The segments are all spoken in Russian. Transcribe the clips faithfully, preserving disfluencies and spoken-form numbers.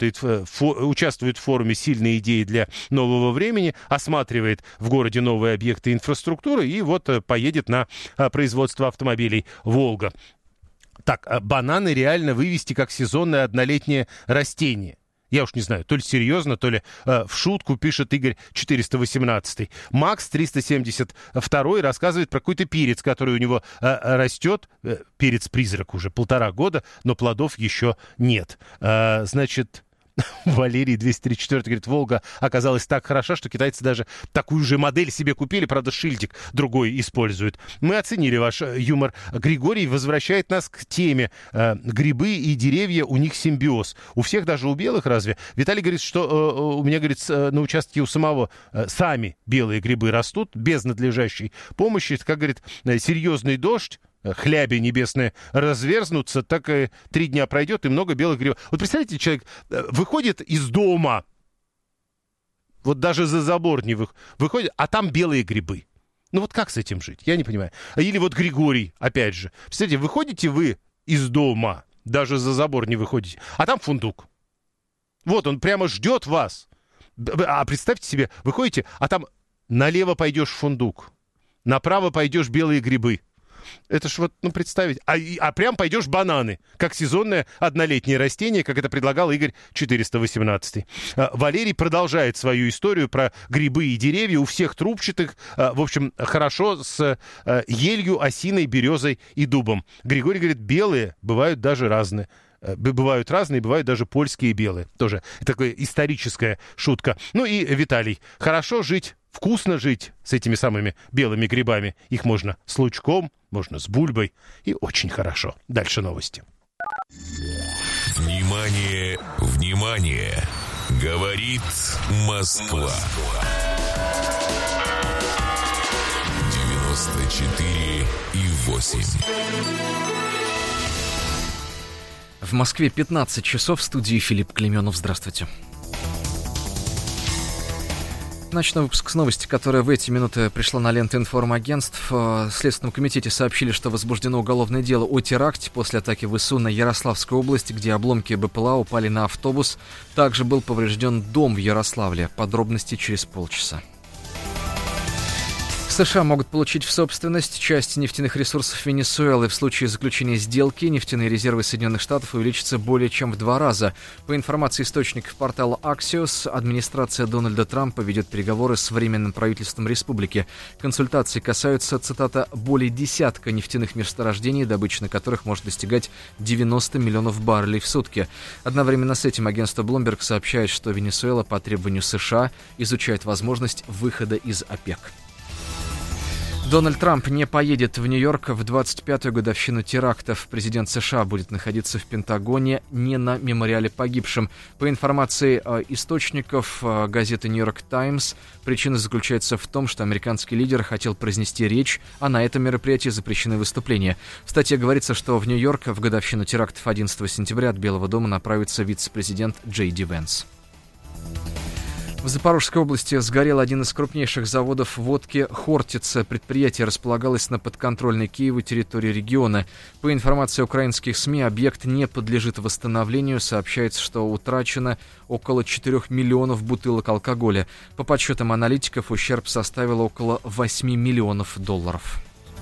работает, фо, участвует в форуме «Сильные идеи для нового времени», осматривает в городе новые объекты инфраструктуры и вот поедет на производство автомобилей «Волга». Так, бананы реально вывести как сезонное однолетнее растение. Я уж не знаю, то ли серьезно, то ли э, в шутку, пишет Игорь четыреста восемнадцать. Макс триста семьдесят два рассказывает про какой-то перец, который у него э, растет. Э, перец-призрак уже полтора года, но плодов еще нет. Э, значит... Валерий двести тридцать четыре говорит, Волга оказалась так хороша, что китайцы даже такую же модель себе купили, правда, шильдик другой используют. Мы оценили ваш юмор. Григорий возвращает нас к теме. Э, грибы и деревья, у них симбиоз. У всех, даже у белых, разве? Виталий говорит, что э, у меня, говорит, на участке у самого э, сами белые грибы растут без надлежащей помощи. Это, как говорит, серьезный дождь, хляби небесные разверзнутся, так и три дня пройдет, и много белых грибов. Вот представляете, человек выходит из дома, вот даже за забор не выходит, выходит, а там белые грибы. Ну вот как с этим жить? Я не понимаю. Или вот Григорий, опять же. Представляете, выходите вы из дома, даже за забор не выходите, а там фундук. Вот он прямо ждет вас. А представьте себе, выходите, а там налево пойдешь фундук, направо пойдешь белые грибы. Это ж вот, ну, представить. А, а прям пойдешь бананы, как сезонное однолетнее растение, как это предлагал Игорь четыреста восемнадцать. А, Валерий продолжает свою историю про грибы и деревья. У всех трубчатых, а, в общем, хорошо с а, елью, осиной, березой и дубом. Григорий говорит, белые бывают даже разные. Бывают разные, бывают даже польские белые. Тоже такая историческая шутка. Ну и Виталий. Хорошо жить, вкусно жить с этими самыми белыми грибами. Их можно с лучком, можно с бульбой. И очень хорошо. Дальше новости. Внимание, внимание! Говорит Москва. девяносто четыре и восемь. В Москве пятнадцать часов, в студии Филипп Клеменов. Здравствуйте. Начну выпуск с новости, которая в эти минуты пришла на ленты информагентств. В Следственном комитете сообщили, что возбуждено уголовное дело о теракте после атаки ВСУ на Ярославской области, где обломки БПЛА упали на автобус. Также был поврежден дом в Ярославле. Подробности через полчаса. США могут получить в собственность часть нефтяных ресурсов Венесуэлы. В случае заключения сделки нефтяные резервы Соединенных Штатов увеличатся более чем в два раза. По информации источников портала Axios, администрация Дональда Трампа ведет переговоры с Временным правительством республики. Консультации касаются, цитата, более десятка нефтяных месторождений, добыча на которых может достигать девяносто миллионов баррелей в сутки. Одновременно с этим агентство Bloomberg сообщает, что Венесуэла по требованию США изучает возможность выхода из ОПЕК. Дональд Трамп не поедет в Нью-Йорк в двадцать пятую годовщину терактов. Президент США будет находиться в Пентагоне, не на мемориале погибшим. По информации э, источников э, газеты «Нью-Йорк Таймс», причина заключается в том, что американский лидер хотел произнести речь, а на этом мероприятии запрещены выступления. В статье говорится, что в Нью-Йорк в годовщину терактов одиннадцатого сентября от Белого дома направится вице-президент Джей Ди Венс. В Запорожской области сгорел один из крупнейших заводов водки «Хортица». Предприятие располагалось на подконтрольной Киеву территории региона. По информации украинских СМИ, объект не подлежит восстановлению. Сообщается, что утрачено около четырёх миллионов бутылок алкоголя. По подсчетам аналитиков, ущерб составил около восьми миллионов долларов.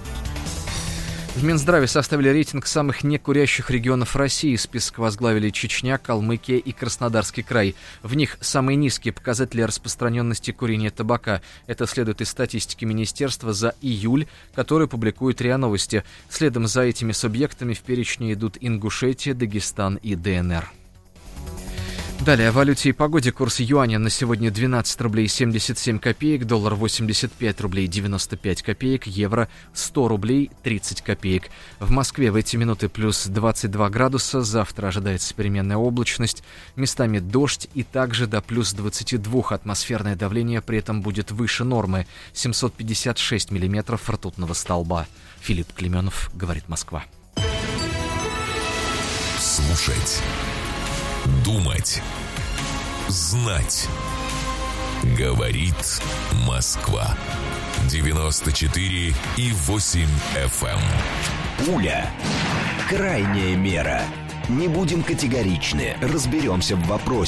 В Минздраве составили рейтинг самых некурящих регионов России. Список возглавили Чечня, Калмыкия и Краснодарский край. В них самые низкие показатели распространенности курения табака. Это следует из статистики министерства за июль, которую публикует РИА Новости. Следом за этими субъектами в перечне идут Ингушетия, Дагестан и ДНР. Далее о валюте и погоде. Курс юаня на сегодня двенадцать рублей семьдесят семь копеек, доллар восемьдесят пять рублей девяносто пять копеек, евро сто рублей тридцать копеек. В Москве в эти минуты плюс двадцать два градуса, завтра ожидается переменная облачность, местами дождь и также до плюс двадцати двух. Атмосферное давление при этом будет выше нормы, семьсот пятьдесят шесть миллиметров ртутного столба. Филипп Клеменов, говорит Москва. Слушать. Думать, знать, говорит Москва. девяносто четыре и восемь эф эм. Пуля. Крайняя мера. Не будем категоричны, разберемся в вопросе.